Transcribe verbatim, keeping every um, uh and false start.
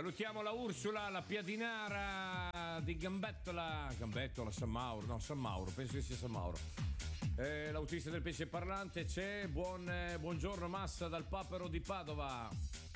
Salutiamo la Ursula, la piadinara di Gambettola. Gambettola, San Mauro, no, San Mauro, penso che sia San Mauro. Eh, l'autista del pesce parlante c'è. Buon, eh, buongiorno Massa dal Papero di Padova.